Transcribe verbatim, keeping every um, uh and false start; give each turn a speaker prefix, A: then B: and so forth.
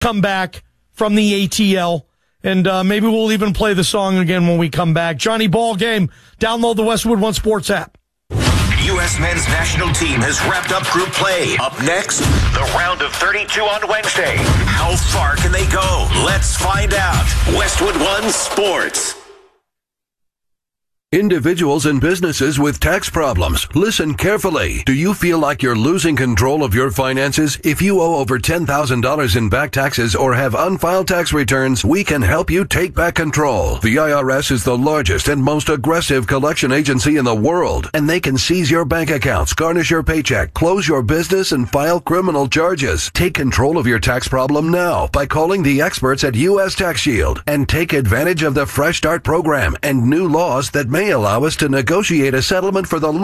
A: come back from the A T L. And uh, maybe we'll even play the song again when we come back. Johnny Ball Game. Download the Westwood One Sports app.
B: U S men's national team has wrapped up group play. Up next, the round of thirty-two on Wednesday. How far can they go? Let's find out. Westwood One Sports.
C: Individuals and businesses with tax problems, listen carefully. Do you feel like you're losing control of your finances? If you owe over ten thousand dollars in back taxes or have unfiled tax returns, we can help you take back control. The I R S is the largest and most aggressive collection agency in the world, and they can seize your bank accounts, garnish your paycheck, close your business, and file criminal charges. Take control of your tax problem now by calling the experts at U S Tax Shield and take advantage of the Fresh Start program and new laws that may allow us to negotiate a settlement for the